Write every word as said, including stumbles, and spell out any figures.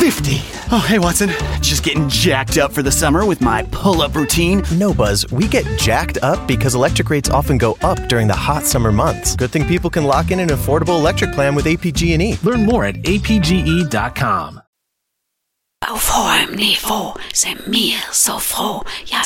fifty. Oh, hey, Watson. Just getting jacked up for the summer with my pull-up routine. No, Buzz, we get jacked up because electric rates often go up during the hot summer months. Good thing people can lock in an affordable electric plan with A P G and E. Learn more at A P G E dot com. Auf hohem Niveau sind wir so froh, ja